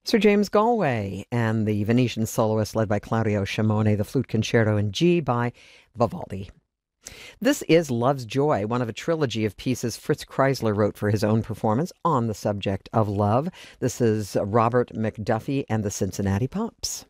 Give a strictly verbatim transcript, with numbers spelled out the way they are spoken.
Sir James Galway and the Venetian soloist led by Claudio Scimone, the flute concerto in G by Vivaldi. This is Love's Joy, one of a trilogy of pieces Fritz Kreisler wrote for his own performance on the subject of love. This is Robert McDuffie and the Cincinnati Pops.